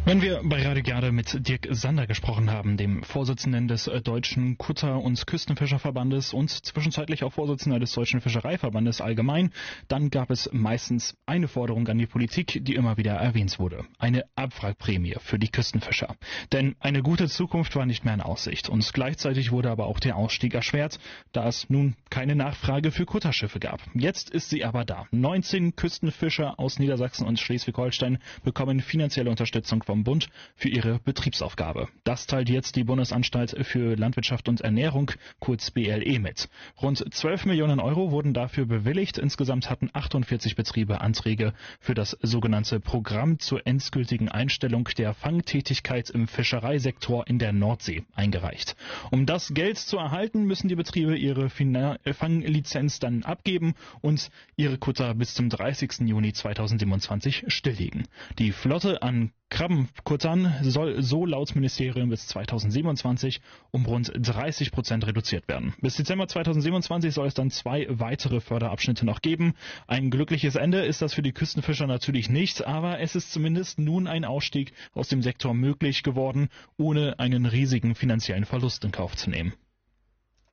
Wenn wir bei Radio Garde mit Dirk Sander gesprochen haben, dem Vorsitzenden des Deutschen Kutter- und Küstenfischerverbandes und zwischenzeitlich auch Vorsitzender des Deutschen Fischereiverbandes allgemein, dann gab es meistens eine Forderung an die Politik, die immer wieder erwähnt wurde. Eine Abwrackprämie für die Küstenfischer. Denn eine gute Zukunft war nicht mehr in Aussicht und gleichzeitig wurde aber auch der Ausstieg erschwert, da es nun keine Nachfrage für Kutterschiffe gab. Jetzt ist sie aber da. 19 Küstenfischer aus Niedersachsen und Schleswig-Holstein bekommen finanzielle Unterstützung vom Bund für ihre Betriebsaufgabe. Das teilt jetzt die Bundesanstalt für Landwirtschaft und Ernährung, kurz BLE, mit. Rund 12 Millionen Euro wurden dafür bewilligt. Insgesamt hatten 48 Betriebe Anträge für das sogenannte Programm zur endgültigen Einstellung der Fangtätigkeit im Fischereisektor in der Nordsee eingereicht. Um das Geld zu erhalten, müssen die Betriebe ihre Fanglizenz dann abgeben und ihre Kutter bis zum 30. Juni 2027 stilllegen. Die Flotte an Krabbenkuttern soll so laut Ministerium bis 2027 um rund 30% reduziert werden. Bis Dezember 2027 soll es dann 2 weitere Förderabschnitte noch geben. Ein glückliches Ende ist das für die Küstenfischer natürlich nicht, aber es ist zumindest nun ein Ausstieg aus dem Sektor möglich geworden, ohne einen riesigen finanziellen Verlust in Kauf zu nehmen.